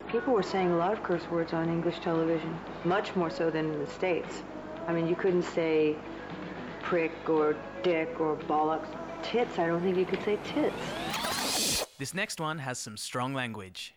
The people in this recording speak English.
People were saying a lot of curse words on English television, much more so than in the States. I mean, you couldn't say prick or dick or bollocks. Tits, I don't think you could say tits. This next one has some strong language.